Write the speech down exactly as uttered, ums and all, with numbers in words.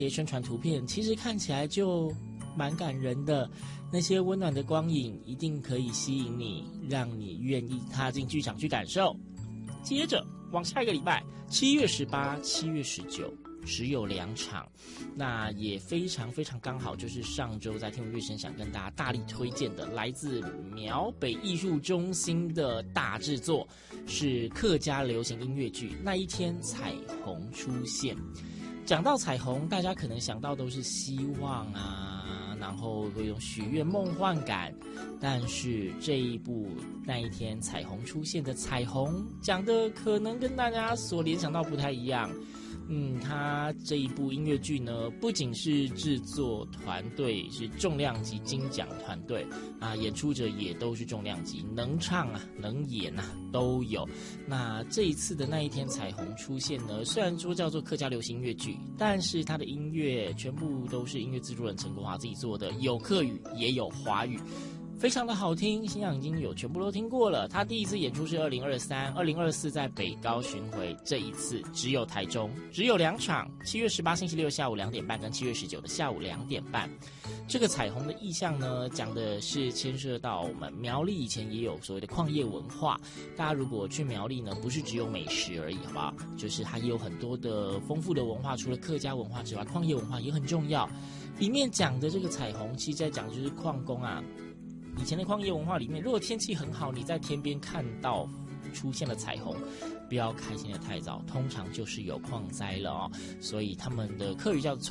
些宣传图片，其实看起来就蛮感人的。那些温暖的光影一定可以吸引你，让你愿意踏进剧场去感受。接着往下一个礼拜，七月十八、七月十九。只有两场，那也非常非常刚好，就是上周在听闻乐声想跟大家大力推荐的，来自苗北艺术中心的大制作，是客家流行音乐剧《那一天彩虹出现》。讲到彩虹，大家可能想到都是希望啊，然后有一种许愿梦幻感，但是这一部那一天彩虹出现的彩虹，讲的可能跟大家所联想到不太一样。嗯，他这一部音乐剧呢，不仅是制作团队是重量级金奖团队啊，演出者也都是重量级，能唱啊，能演啊，都有。那这一次的那一天彩虹出现呢，虽然说叫做客家流行音乐剧，但是它的音乐全部都是音乐制作人陈国华自己做的，有客语也有华语。非常的好听，新阳已经有全部都听过了。他第一次演出是二零二三、二零二四在北高巡回，这一次只有台中，只有两场，七月十八星期六下午两点半跟七月十九的下午两点半。这个彩虹的意象呢，讲的是牵涉到我们苗栗以前也有所谓的矿业文化。大家如果去苗栗呢，不是只有美食而已，好不好？就是它也有很多的丰富的文化，除了客家文化之外，矿业文化也很重要。里面讲的这个彩虹，其实在讲就是矿工啊。以前的矿业文化里面，如果天气很好，你在天边看到出现了彩虹，不要开心的太早，通常就是有矿灾了哦。所以他们的客语叫